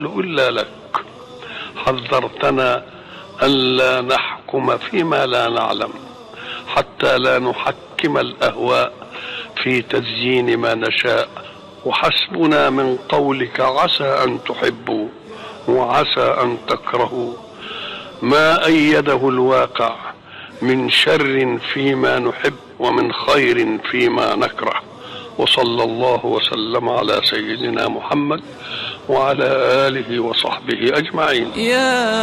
إلا لك. حذرتنا ألا نحكم فيما لا نعلم، حتى لا نحكم الأهواء في تزيين ما نشاء. وحسبنا من قولك عسى أن تحبوا وعسى أن تكرهوا ما أيده الواقع من شر فيما نحب ومن خير فيما نكره. وصلى الله وسلم على سيدنا محمد وعلى آله وصحبه أجمعين.